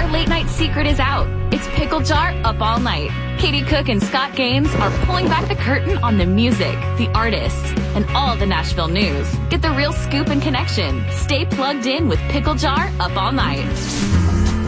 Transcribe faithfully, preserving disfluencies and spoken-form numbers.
Our late night secret is out. It's Pickle Jar Up All Night. Katie Cook and Scott Gaines are pulling back the curtain on the music, the artists, and all the Nashville news. Get the real scoop and connection. Stay plugged in with Pickle Jar Up All Night.